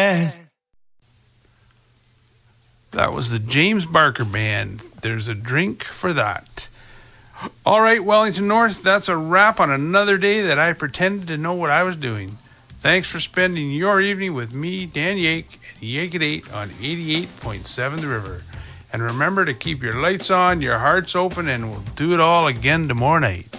bad. That was the James Barker Band. There's a drink for that. All right, Wellington North, that's a wrap on another day that I pretended to know what I was doing. Thanks for spending your evening with me, Dan Yake, and Yake at 8 on 88.7 The River. And remember to keep your lights on, your hearts open, and we'll do it all again tomorrow night.